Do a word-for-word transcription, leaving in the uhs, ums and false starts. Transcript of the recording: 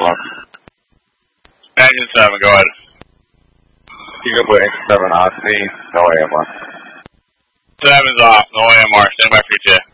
one. Engine seven, go ahead. You can put engine seven on C, no A M R. Seven's off, no A M R, stand by for your J.